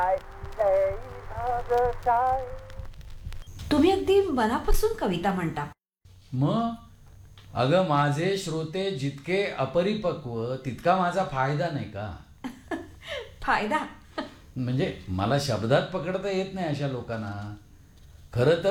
तुम्ही अगदी मनापासून कविता म्हणता. मग अगं, माझे श्रोते जितके अपरिपक्व तितका माझा फायदा नाही का? फायदा? म्हणजे मला शब्दात पकडता येत नाही अशा लोकांना. खरं तर